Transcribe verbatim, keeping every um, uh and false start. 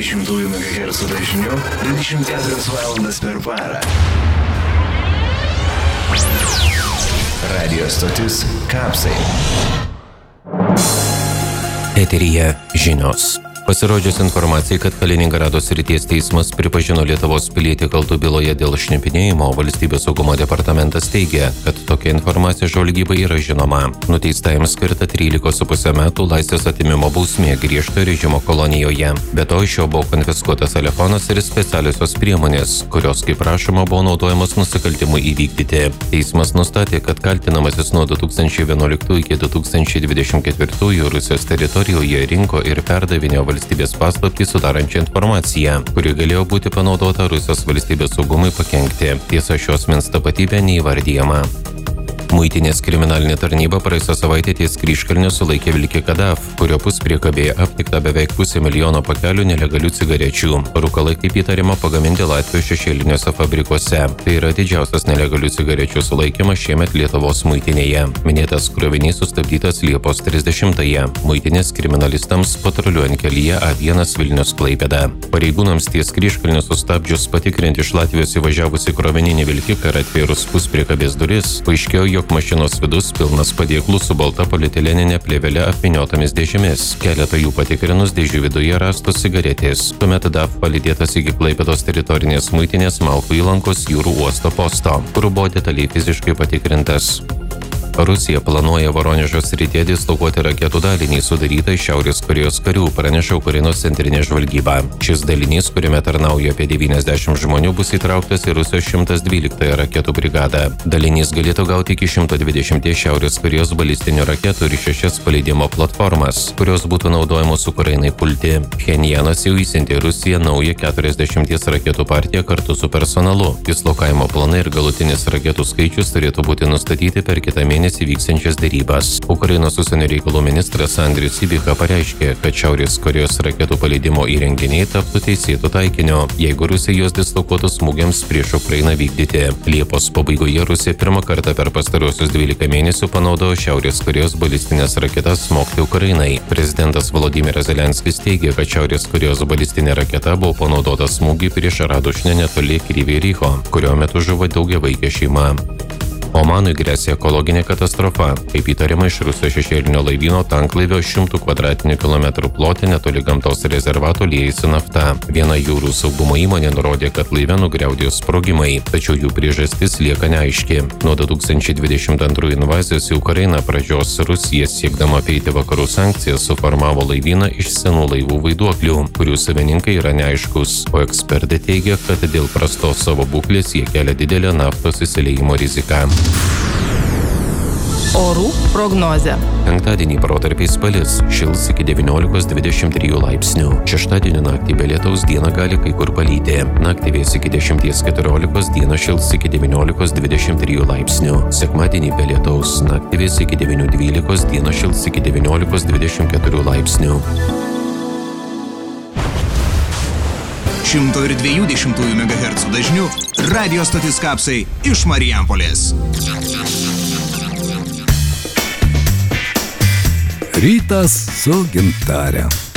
dvidešimtųjų megahercų dažniu dvidešimt keturias valandas per parą. Radio stotis Kapsai. Eteryje žinios. Pasirodžius informacijai, kad Kaliningrado srities teismas pripažino Lietuvos pilietį kaltu byloje dėl šnipinėjimo, Valstybės saugumo departamentas teigia, kad tokia informacija žvalgybai yra žinoma. Nuteistajam skirta trylika su puse metų laisvės atėmimo bausmė griežto režimo kolonijoje. Be to iš jo buvo konfiskuotas telefonas ir specialiosios priemonės, kurios, kaip rašoma, buvo naudojamos nusikaltimui įvykdyti. Teismas nustatė, kad kaltinamasis nuo du tūkstančiai vienuoliktųjų iki du tūkstančiai dvidešimt ketvirtųjų Rusijos teritorijoje rinko ir perdavinėjo valstybės paslaptį sudarančią informaciją, kuri galėjo būti panaudota Rusijos valstybės saugumui pakenkti. Tiesa, šios asmens tapatybė neįvardyjama. Muitinės kriminalinė tarnyba praėjusią savaitę ties Kryžkalniu sulaikė vilkiką D A F, kurio puspriekabėje aptikta beveik pusė milijono pakelių nelegalių cigarečių. Rūkalai, kaip įtariama, pagaminti Latvijos šešėliniuose fabrikuose. Tai yra didžiausias nelegalių cigarečių sulaikymas šiemet Lietuvos muitinėje. Minėtas krovinys sustabdytas Liepos trisdešimtąją. Muitinės kriminalistams patruliuojant kelyje A vienas Vilnius Klaipėda. Pareigūnams ties Kryžkalniu sustabdžius patikrinti iš Latvijos įvažiavusi krovininį vilkiką ir atvėrus puspriekabės duris, paaiškėjo, jog mašinos vidus pilnas padėklų su balta polietileninė plėvele apvyniotomis dėžėmis. Keletą jų patikrinus dėžių viduje rastos cigaretės. Tuomet D A F palydėtas iki Klaipėdos teritorinės muitinės Malkų įlankos jūrų uosto posto, kur buvo detaliai fiziškai patikrintas. Rusija planuoja Voronežo srityje dislokuoti raketų dalinį sudarytą iš Šiaurės Korėjos karių, praneša Ukrainos centrinė žvalgyba. Šis dalinys, kuriame tarnauja apie devyniasdešimt žmonių, bus įtrauktas į Rusijos šimtas dvyliktąją raketų brigadą. Dalinys galėtų gauti iki šimto dvidešimt Šiaurės Korėjos balistinių raketų ir šešias paleidimo platformas, kurios būtų naudojamos Ukrainai pulti. Pchenjanas jau išsiuntė Rusiją naują keturiasdešimties raketų partiją kartu su personalu. Dislokavimo planai ir galutinis raketų skaičius turėtų būti nustatyti per kitą mėnesį vyksiančias derybas. Ukrainos užsienio reikalų ministras Andrius Sybiha pareiškė, kad Šiaurės Korėjos raketų paleidimo įrenginiai taptų teisėtų taikiniu, jeigu Rusija juos dislokuotų smūgiams prieš Ukrainą vykdyti. Liepos pabaigoje Rusija pirmą kartą per pastaruosius dvylika mėnesių panaudojo Šiaurės Korėjos balistinės raketas smogti Ukrainai. Prezidentas Volodymyras Zelenskis teigia, kad Šiaurės Korėjos balistinė raketa buvo panaudota smūgiui prieš Radušnę netoli Kryvyj Riho, kurio metu žuvo daugiavaikė šeima. Omanui gresia ekologinė katastrofa. Kaip įtariama, iš Rusijos šešėlinio laivyno tanklaivio šimtų kvadratinių kilometrų plote netoli gamtos rezervato liejasi nafta. Viena jūrų saugumo įmonė nurodė, kad laive nugriaudėjo sprogimai, tačiau jų priežastis lieka neaiški. Nuo du tūkstančiai dvidešimt antrųjų invazijos į Ukrainą pradžios Rusija, siekdama apeiti vakarų sankcijas, suformavo laivyną iš senų laivų vaiduoklių, kurių savininkai yra neaiškus, o ekspertai teigia, kad dėl prastos savo būklės jie kelia didelę naftos įsiliejimo riziką. Orų prognozė. Penktadienį protarpiais palis, šils iki devyniolikos dvidešimt trijų laipsnių. Šeštadienį naktį be lietaus dieną gali kai kur palyti. Naktį vės iki dešimties keturiolikos, dieną šils iki devyniolikos dvidešimt trijų laipsnių. Sekmadienį be lietaus, naktį vės iki devynių dvylikos, dieną šils iki devyniolikos dvidešimt keturių laipsnių. šimto dviejų dešimtųjų megahercų dažniu radio stotis Kapsai iš Marijampolės. Rytas su Gintare.